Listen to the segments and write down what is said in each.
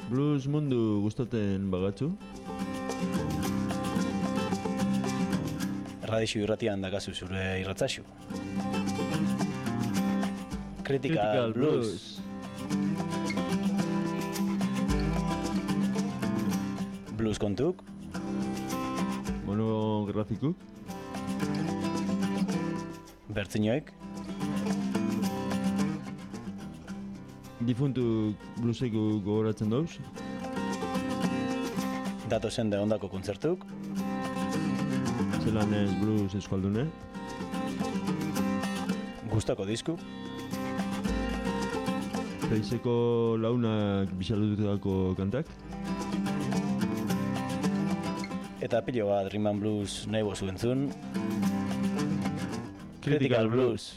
Blues mundu gustatzen bagatzu? Radixu irratian dakazu zure irratzaxu. Critical Blues. Blues kontuk. Monografikuk. Bertzinoek. Difuntu blueseko gogoratzen dauz. Datozen de ondako kontzertuk. Zelan ez blues eskaldune. Gustako disku. Feizeko launak bisalututako kantak. Eta pilo bat Rhythm and Blues nahi bozu entzun. Critical Blues.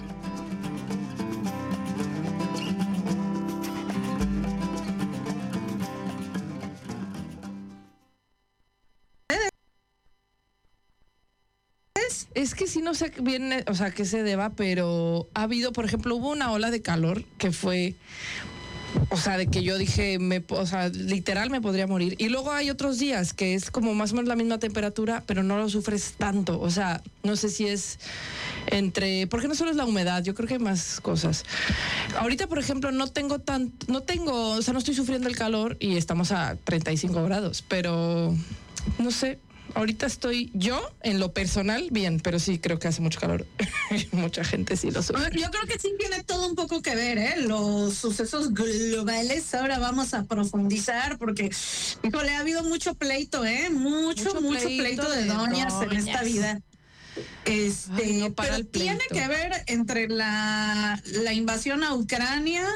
Es que sí no sé bien, o sea, qué se deba, pero ha habido, por ejemplo, hubo una ola de calor que fue, o sea, de que yo dije, o sea, literal me podría morir. Y luego hay otros días que es como más o menos la misma temperatura, pero no lo sufres tanto. O sea, no sé si es porque no solo es la humedad, yo creo que hay más cosas. Ahorita, por ejemplo, o sea, no estoy sufriendo el calor y estamos a 35 grados, pero no sé. Ahorita estoy yo, en lo personal, bien, pero sí creo que hace mucho calor. Mucha gente sí lo sufre. Yo creo que sí tiene todo un poco que ver, ¿eh? Los sucesos globales. Ahora vamos a profundizar porque, híjole, ha habido mucho pleito, ¿eh? Mucho pleito de doñas en esta vida. Ay, no para pero tiene que ver entre la invasión a Ucrania,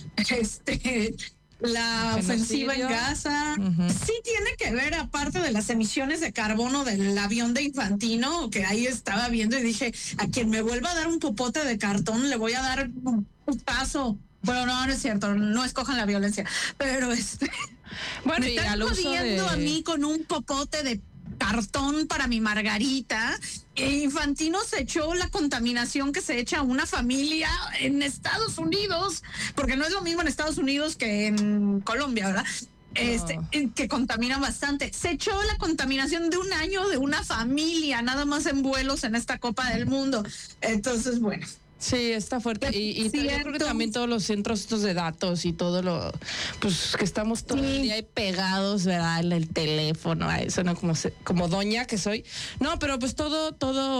la ofensiva en Gaza. Sí tiene que ver, aparte de las emisiones de carbono del avión de Infantino, que ahí estaba viendo y dije, a quien me vuelva a dar un popote de cartón le voy a dar un putazo. Bueno, no es cierto, no escojan la violencia, pero bueno, me están jodiendo a mí con un popote de cartón para mi margarita. Infantino se echó la contaminación que se echa una familia en Estados Unidos, porque no es lo mismo en Estados Unidos que en Colombia, ¿verdad? Que contamina bastante. Se echó la contaminación de un año de una familia, nada más en vuelos en esta Copa del Mundo. Entonces, bueno. Sí, está fuerte. Y yo creo que también todos los centros estos de datos y todo pues que estamos todo el día ahí pegados, ¿verdad? En el teléfono, eso no como doña que soy. No, pero pues todo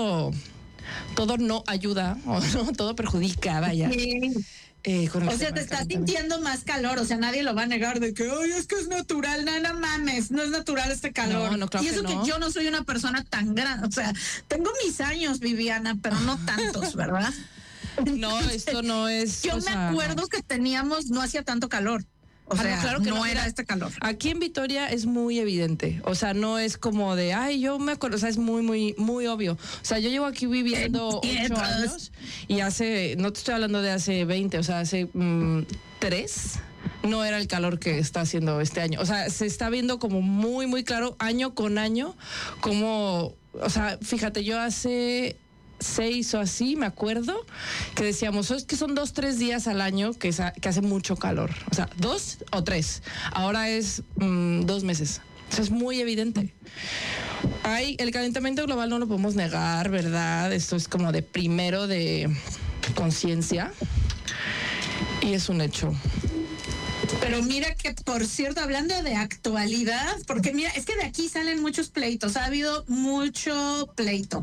no ayuda, o no, todo perjudica, vaya. Sí. O sea, te estás sintiendo más calor, o sea, nadie lo va a negar de que, ay, es que es natural, no mames, no es natural este calor. No, claro y eso que no. Que yo no soy una persona tan grande, o sea, tengo mis años, Viviana, pero no tantos, ¿verdad? No, esto no es. Yo me acuerdo que no hacía tanto calor. O sea, claro que no era este calor. Aquí en Vitoria es muy evidente. O sea, no es como de, ay, yo me acuerdo. O sea, es muy, muy, muy obvio. O sea, yo llevo aquí viviendo 8 años y no te estoy hablando de hace 20, o sea, hace 3. No era el calor que está haciendo este año. O sea, se está viendo como muy, muy claro, año con año, como, o sea, fíjate, yo hace 6 o así, me acuerdo, que decíamos, es que son 2-3 días al año que hace mucho calor. O sea, 2 o 3. Ahora es 2 meses. Eso es muy evidente. El calentamiento global no lo podemos negar, ¿verdad? Esto es como de primero de conciencia. Y es un hecho. Pero mira que, por cierto, hablando de actualidad, porque mira, es que de aquí salen muchos pleitos. Ha habido mucho pleito.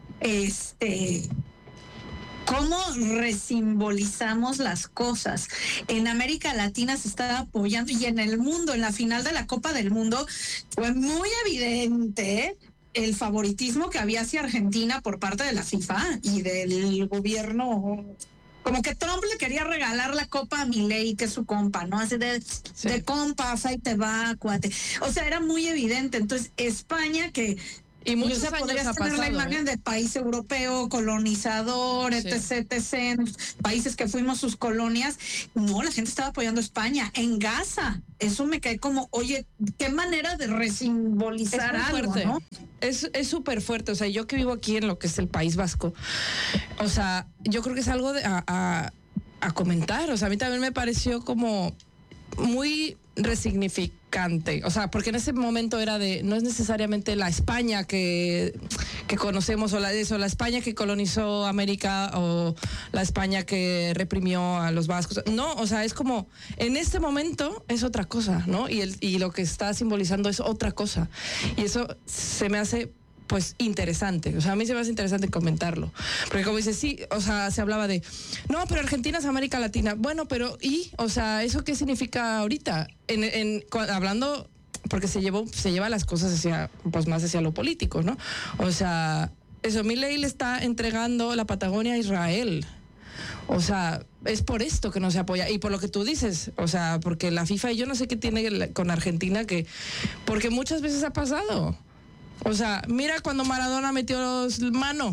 ¿Cómo resimbolizamos las cosas? En América Latina se está apoyando y en el mundo, en la final de la Copa del Mundo, fue muy evidente el favoritismo que había hacia Argentina por parte de la FIFA y del gobierno. Como que Trump le quería regalar la copa a Milei, que es su compa, ¿no? Así de compas, ahí te va, cuate. O sea, era muy evidente. Entonces, España, que y muchos años podrías ha tener pasado, la imagen de país europeo, colonizador, etc., países que fuimos sus colonias. No, la gente estaba apoyando a España en Gaza. Eso me cae como, oye, qué manera de resimbolizar algo, fuerte, ¿no? Es súper fuerte. O sea, yo que vivo aquí en lo que es el País Vasco, o sea, yo creo que es algo a comentar. O sea, a mí también me pareció como muy resignificante, o sea, porque en ese momento era no es necesariamente la España que conocemos, o la España que colonizó América, o la España que reprimió a los vascos, no, o sea, es como, en este momento es otra cosa, ¿no? Y lo que está simbolizando es otra cosa, y eso se me hace pues interesante, o sea, a mí se me hace interesante comentarlo, porque como dices, sí, o sea, se hablaba de, no, pero Argentina es América Latina, bueno, pero, o sea, ¿eso qué significa ahorita? Hablando, porque se lleva las cosas hacia, pues más hacia lo político, ¿no? O sea, eso, Milei le está entregando la Patagonia a Israel. O sea, es por esto que no se apoya. Y por lo que tú dices, o sea, porque la FIFA, y yo no sé qué tiene con Argentina, porque muchas veces ha pasado. O sea, mira cuando Maradona metió mano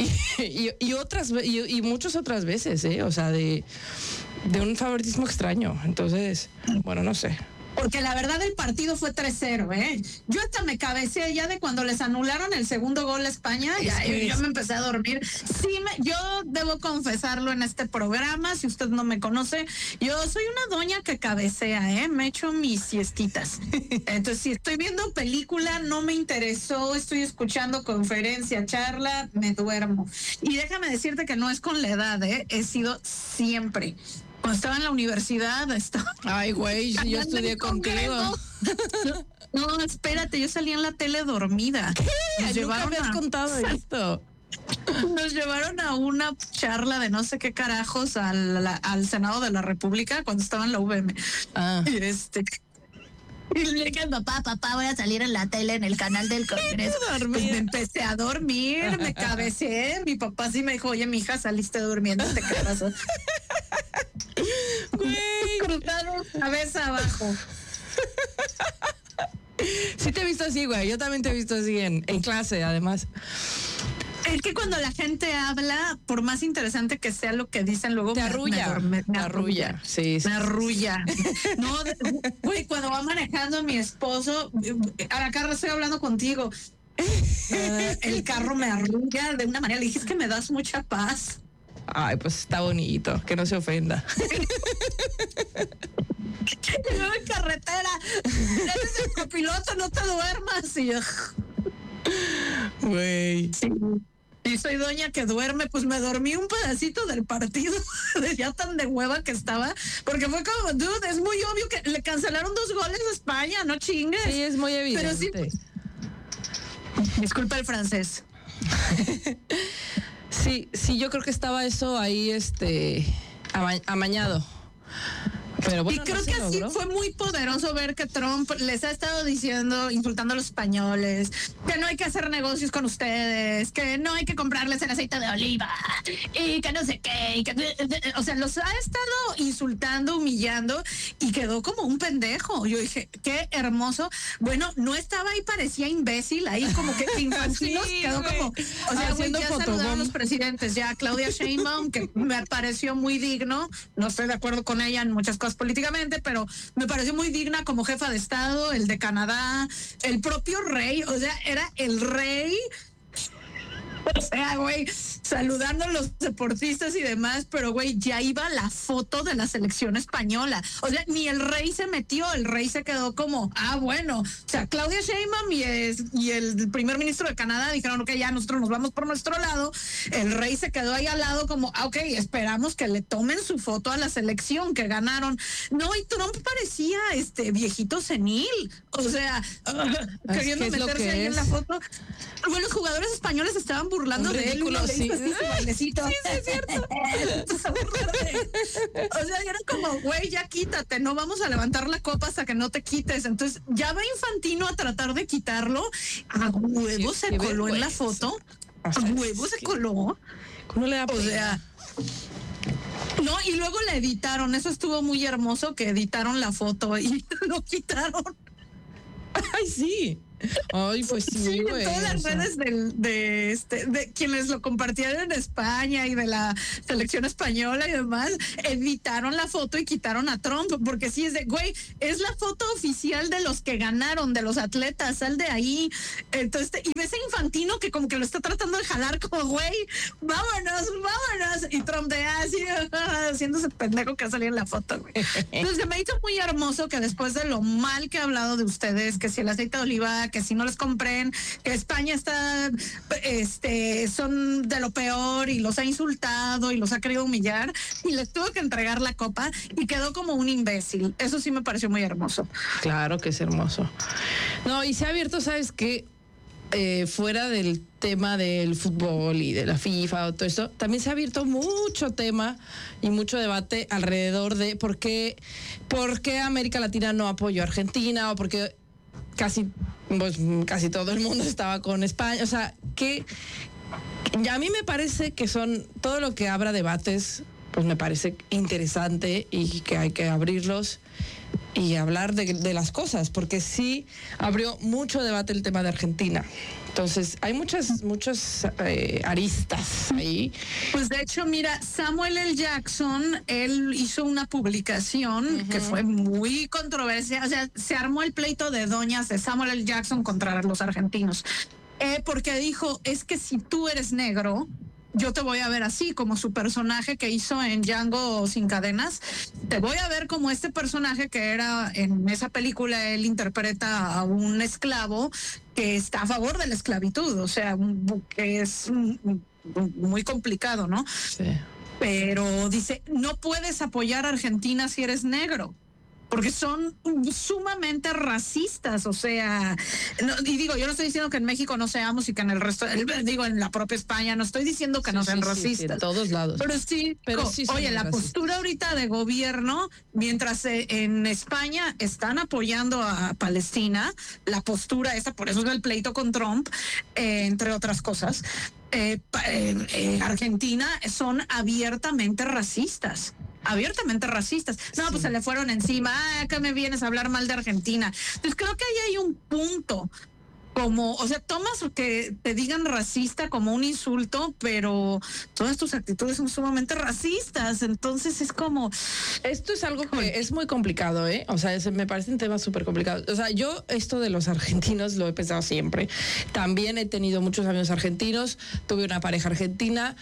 y muchas otras veces, o sea, de un favoritismo extraño. Entonces, bueno, no sé. Porque la verdad el partido fue 3-0, Yo hasta me cabeceé ya de cuando les anularon el segundo gol a España, yo me empecé a dormir. Sí, yo debo confesarlo en este programa, si usted no me conoce, yo soy una doña que cabecea, me echo mis siestitas. Entonces, si estoy viendo película, no me interesó, estoy escuchando conferencia, charla, me duermo. Y déjame decirte que no es con la edad, he sido siempre. Cuando estaba en la universidad, Ay, güey, yo estudié contigo. No, espérate, yo salía en la tele dormida. Nunca me has contado esto. Nos llevaron a una charla de no sé qué carajos al Senado de la República cuando estaba en la UVM. Y le dije, papá, voy a salir en la tele en el canal del Congreso. Pues me empecé a dormir, me cabeceé. Mi papá sí me dijo, oye, mija, saliste durmiendo, ¿qué pasó? Güey, cruzaron cabeza abajo. Sí te he visto así, güey. Yo también te he visto así en clase, además. Es que cuando la gente habla, por más interesante que sea lo que dicen, luego te arrulla. Me arrulla. Sí, me arrulla. No, güey, cuando va manejando mi esposo, ahora Carla, estoy hablando contigo. El carro me arrulla de una manera. Le dije, es que me das mucha paz. Ay, pues está bonito, que no se ofenda. Y luego en carretera, eres el copiloto, no te duermas. Y yo, güey. Sí. Y soy doña que duerme, pues me dormí un pedacito del partido, de ya tan de hueva que estaba, porque fue como, dude, es muy obvio que le cancelaron 2 goles a España, no chingues. Sí, es muy evidente. Pero sí, disculpa el francés. Sí, yo creo que estaba eso ahí, amañado. Pero bueno, y creo que así fue muy poderoso ver que Trump les ha estado diciendo, insultando a los españoles, que no hay que hacer negocios con ustedes, que no hay que comprarles el aceite de oliva y que no sé qué, o sea, los ha estado insultando, humillando y quedó como un pendejo. Yo dije, qué hermoso. Bueno, no estaba ahí, parecía imbécil, ahí como que infantil, sí, quedó como, o sea, güey, ya saludaron a los presidentes, ya Claudia Sheinbaum, que me pareció muy digno, no estoy de acuerdo con ella en muchas cosas políticamente, pero me pareció muy digna como jefa de Estado, el de Canadá, el propio rey, o sea, era el rey. O sea, güey, saludando a los deportistas y demás, pero güey, ya iba la foto de la selección española. O sea, ni el rey se metió, el rey se quedó como, bueno. O sea, Claudia Sheinbaum y el primer ministro de Canadá dijeron, ok, ya nosotros nos vamos por nuestro lado. El rey se quedó ahí al lado como, ok, esperamos que le tomen su foto a la selección que ganaron. No, y Trump parecía viejito senil. O sea, queriendo meterse ahí en la foto. Bueno, los jugadores españoles estaban burlando de él. Sí, sí, es cierto. O sea, era como, güey, ya quítate, no vamos a levantar la copa hasta que no te quites. Entonces, ya va Infantino a tratar de quitarlo. A huevo se coló en la foto. A huevo se coló. ¿Cómo le da pena? O sea, no, y luego la editaron. Eso estuvo muy hermoso, que editaron la foto y lo quitaron. Ay, sí. Ay, pues sí, Sí, güey. en todas las o sea. redes de quienes lo compartieron en España y de la selección española y demás, editaron la foto y quitaron a Trump, porque sí es de, güey, es la foto oficial de los que ganaron, de los atletas, sal de ahí. Entonces, y ves a Infantino que como que lo está tratando de jalar como, güey, vámonos. Y Trump de así, haciéndose pendejo que salía en la foto, güey. Entonces, se me hizo muy hermoso que después de lo mal que he hablado de ustedes, que si el aceite de oliva, que si no les compren, que España está, son de lo peor y los ha insultado y los ha querido humillar y les tuvo que entregar la copa y quedó como un imbécil. Eso sí me pareció muy hermoso. Claro que es hermoso. No, y se ha abierto, ¿sabes qué? Fuera del tema del fútbol y de la FIFA o todo esto, también se ha abierto mucho tema y mucho debate alrededor de por qué América Latina no apoyó a Argentina o por qué casi todo el mundo estaba con España. O sea, que a mí me parece que son todo lo que abra debates, pues me parece interesante y que hay que abrirlos y hablar de las cosas, porque sí abrió mucho debate el tema de Argentina. Entonces, hay muchas aristas ahí. Pues de hecho, mira, Samuel L. Jackson, él hizo una publicación que fue muy controversial. O sea, se armó el pleito de doñas de Samuel L. Jackson contra los argentinos. Porque dijo, es que si tú eres negro, yo te voy a ver así, como su personaje que hizo en Django Sin Cadenas. Te voy a ver como este personaje que era en esa película, él interpreta a un esclavo que está a favor de la esclavitud, o sea, que es muy complicado, ¿no? Sí. Pero dice, no puedes apoyar a Argentina si eres negro, porque son sumamente racistas, o sea, y digo, yo no estoy diciendo que en México no seamos y que en el resto, digo, en la propia España, no estoy diciendo que no sean racistas. En todos lados. Pero sí, oye, la postura ahorita de gobierno, mientras en España están apoyando a Palestina, la postura esta, por eso es el pleito con Trump, entre otras cosas, Argentina son abiertamente racistas. No, pues se le fueron encima. Acá me vienes a hablar mal de Argentina. Entonces creo que ahí hay un punto. Como, o sea, tomas que te digan racista como un insulto, pero todas tus actitudes son sumamente racistas. Entonces es como... Esto es algo que es muy complicado, ¿eh? O sea, me parece un tema súper complicado. O sea, yo esto de los argentinos lo he pensado siempre. También he tenido muchos amigos argentinos, tuve una pareja argentina,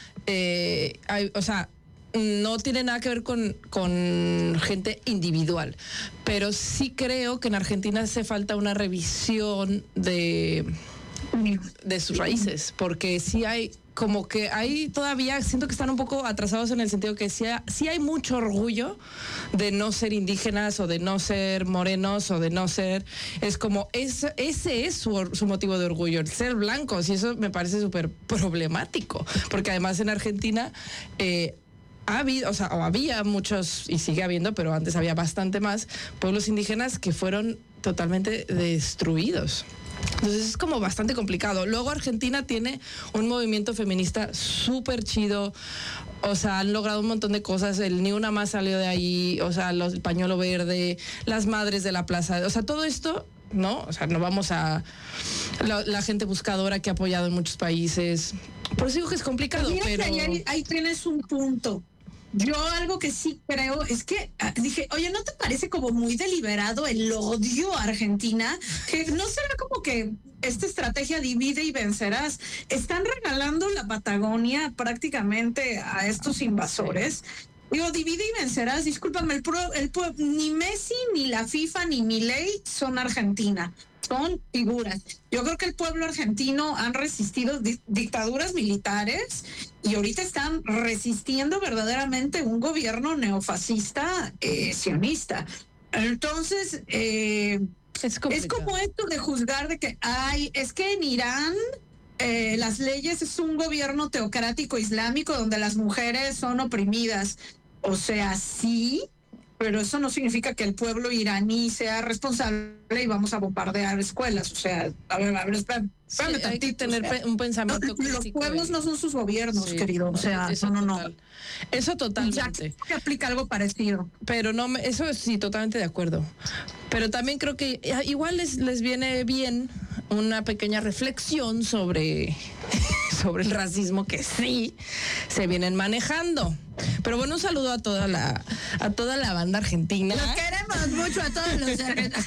o sea... No tiene nada que ver con gente individual, pero sí creo que en Argentina hace falta una revisión de sus raíces, porque sí hay como que hay todavía, siento que están un poco atrasados en el sentido que sí hay mucho orgullo de no ser indígenas o de no ser morenos o de no ser, es como, ese es su motivo de orgullo, el ser blancos, y eso me parece súper problemático, porque además en Argentina... había muchos, y sigue habiendo, pero antes había bastante más, pueblos indígenas que fueron totalmente destruidos. Entonces es como bastante complicado. Luego Argentina tiene un movimiento feminista súper chido. O sea, han logrado un montón de cosas. El Ni Una Más salió de ahí. O sea, el pañuelo verde, las madres de la plaza. O sea, todo esto, ¿no? O sea, no vamos a... La gente buscadora que ha apoyado en muchos países. Por eso digo que es complicado, Mira, pero... ahí tienes un punto. Yo algo que sí creo es que dije, oye, ¿no te parece como muy deliberado el odio a Argentina? Que no será como que esta estrategia divide y vencerás. Están regalando la Patagonia prácticamente a estos invasores. Digo, divide y vencerás. Discúlpame, ni Messi, ni la FIFA, ni Milei son Argentina. Son figuras. Yo creo que el pueblo argentino han resistido dictaduras militares y ahorita están resistiendo verdaderamente un gobierno neofascista sionista. Entonces, es como esto de juzgar de que, es que en Irán las leyes es un gobierno teocrático islámico donde las mujeres son oprimidas. O sea, sí, pero eso no significa que el pueblo iraní sea responsable y vamos a bombardear escuelas. O sea, a ver, espérame tantito, hay que tener un pensamiento crítico. Los pueblos no son sus gobiernos, querido. O sea, eso no. Eso totalmente. Ya que aplica algo parecido. Pero no, eso sí, totalmente de acuerdo. Pero también creo que igual les viene bien una pequeña reflexión sobre el racismo que sí se vienen manejando. Pero bueno, un saludo a toda la banda argentina. Los queremos mucho a todos los argentinos.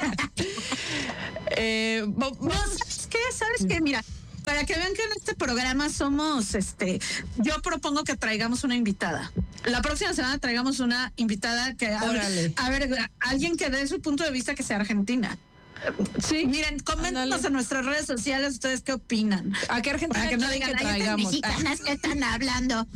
¿Sabes qué? Mira, para que vean que en este programa somos, yo propongo que traigamos una invitada. La próxima semana traigamos una invitada que, a ver, alguien que dé su punto de vista que sea argentina. Sí, miren, coméntenos en nuestras redes sociales ustedes qué opinan. ¿A qué Argentina para que no digan, que traigamos? Mexicanas que están hablando.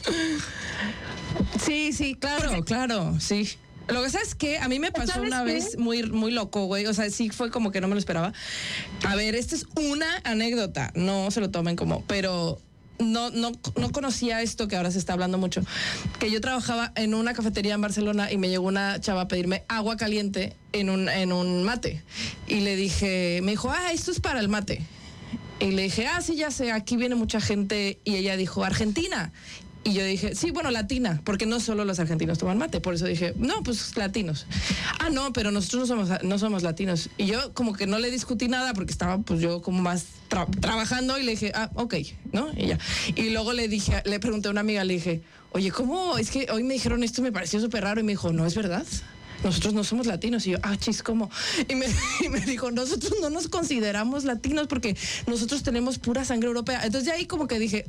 Sí, claro, sí. Lo que sabes que a mí me pasó una vez muy, muy loco, güey. O sea, sí fue como que no me lo esperaba. A ver, esta es una anécdota. No se lo tomen como, pero no conocía esto que ahora se está hablando mucho. Que yo trabajaba en una cafetería en Barcelona y me llegó una chava a pedirme agua caliente en un mate. Y le dije, me dijo, esto es para el mate. Y le dije, sí, ya sé, aquí viene mucha gente. Y ella dijo, Argentina. Y yo dije, sí, bueno, latina, porque no solo los argentinos toman mate. Por eso dije, no, pues latinos. No, pero nosotros no somos latinos. Y yo como que no le discutí nada porque estaba pues yo como más trabajando y le dije, ok, ¿no? Y ya. Y luego le pregunté a una amiga, le dije, oye, ¿cómo? Es que hoy me dijeron esto y me pareció súper raro. Y me dijo, no, es verdad. Nosotros no somos latinos. Y yo, chis, ¿cómo? Y me dijo, nosotros no nos consideramos latinos porque nosotros tenemos pura sangre europea. Entonces ya ahí como que dije,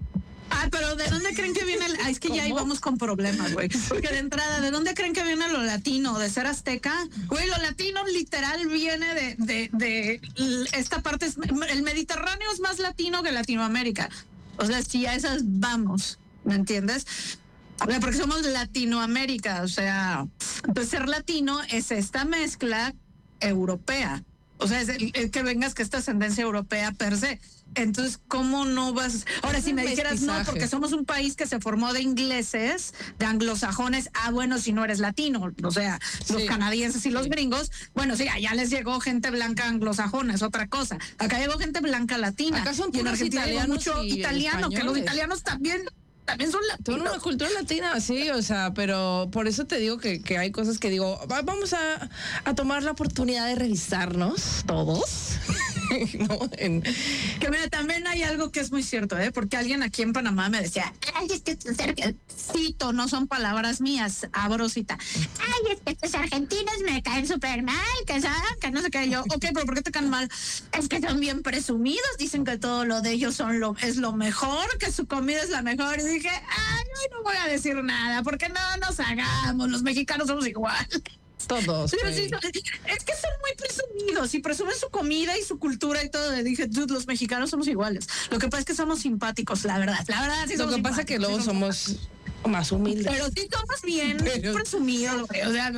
pero ¿de dónde creen que viene es que ya íbamos con problemas, güey? Porque de entrada, ¿de dónde creen que viene lo latino? ¿De ser azteca? Güey, lo latino literal viene de esta parte, el Mediterráneo es más latino que Latinoamérica. O sea, si a esas vamos, ¿me entiendes? Porque somos Latinoamérica, o sea, entonces ser latino es esta mezcla europea. O sea, es el que vengas que esta ascendencia europea per se. Entonces, ¿cómo no vas? Ahora, si me dijeras no, porque somos un país que se formó de ingleses, de anglosajones, bueno, si no eres latino, o sea, los canadienses y los gringos, bueno, sí, allá les llegó gente blanca anglosajona, es otra cosa. Acá llegó gente blanca latina. Acá son y en Argentina llegó mucho y italiano, que los italianos también son latinos. Son una cultura latina, sí, o sea, pero por eso te digo que hay cosas que digo, vamos a tomar la oportunidad de revisarnos todos. ¿No? Que mira, también hay algo que es muy cierto, porque alguien aquí en Panamá me decía, es que cito, no son palabras mías, abrosita. Es que estos argentinos me caen súper mal, que no sé qué. Yo, ok, pero ¿por qué te caen mal? Es que son bien presumidos, dicen que todo lo de ellos es lo mejor, que su comida es la mejor. Y dije, no voy a decir nada, porque no nos hagamos, los mexicanos somos igual. Todos. Sí, es que son muy presumidos y presumen su comida y su cultura y todo. Le dije, dude, los mexicanos somos iguales. Lo que pasa es que somos simpáticos, la verdad. Sí, lo que pasa es que luego somos más humildes. Pero sí somos bien presumidos. O sea,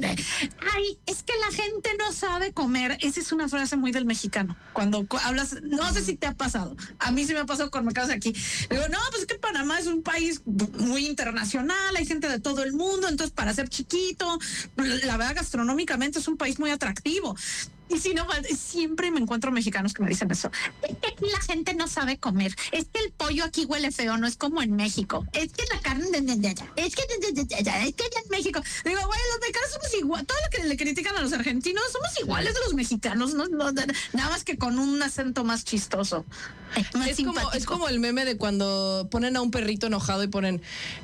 es que la gente no sabe comer. Esa es una frase muy del mexicano. Cuando hablas, no sé si te ha pasado. A mí sí me ha pasado cuando me quedas aquí. Digo, no, pues es que Panamá es un país muy internacional, hay gente de todo el mundo, entonces para ser chiquito, la verdad gastronómicamente es un país muy atractivo. Y si no, siempre me encuentro mexicanos que me dicen eso. Es que aquí la gente no sabe comer. Es que el pollo aquí huele feo, no es como en México. Es que la carne es que allá en México. Digo, güey, los mexicanos somos igual. Todo lo que le critican a los argentinos, somos iguales de los mexicanos. No, nada más que con un acento más chistoso. Es como el meme de cuando ponen a un perrito enojado y ponen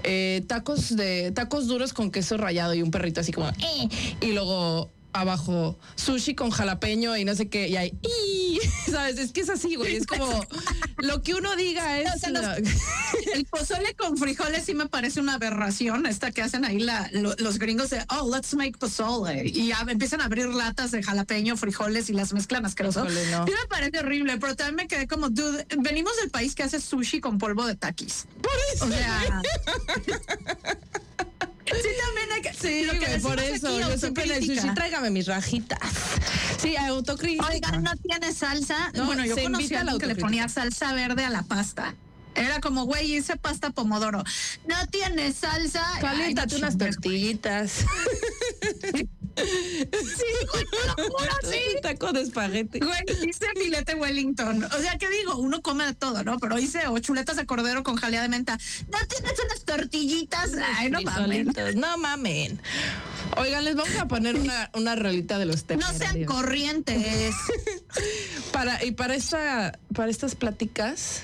tacos duros con queso rallado y un perrito así como y luego abajo sushi con jalapeño y no sé qué, y hay ¿sabes? Es que es así, güey, es como lo que uno diga es... O sea, el pozole con frijoles sí me parece una aberración, esta que hacen ahí los gringos de, let's make pozole, y ya empiezan a abrir latas de jalapeño, frijoles y las mezclan asqueroso. Sí me parece horrible, pero también me quedé como, dude, venimos del país que hace sushi con polvo de taquis. Por eso. O sea... Sí, también hay que... Sí, güey, por eso. Aquí, yo siempre en el sushi, tráigame mis rajitas. Sí, autocrítica. Oigan, ¿no tiene salsa? No, bueno, yo conocí a alguien que le ponía salsa verde a la pasta. Era como, güey, hice pasta pomodoro. No tiene salsa. Caliéntate unas tortillitas. Sí, güey, te lo juro, sí. Un taco de espagueti. Güey, hice filete Wellington. O sea, ¿qué digo? Uno come de todo, ¿no? Pero hice chuletas de cordero con jalea de menta. ¿No tienes unas tortillitas? Ay, no mamen. No mamen. Oigan, les vamos a poner una rolita de los temas. No sean corrientes. Para estas pláticas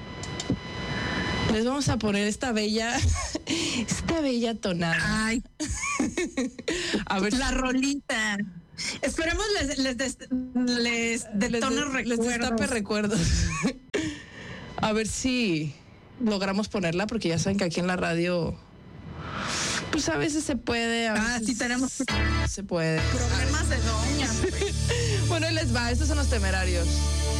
les vamos a poner esta bella tonada. Ay, A ver, la rolita. Esperemos les detone les destape recuerdos. recuerdos. A ver si logramos ponerla, porque ya saben que aquí en la radio, pues a veces se puede. Sí tenemos se puede. problemas de doña. Bueno, ahí les va. Estos son los Temerarios.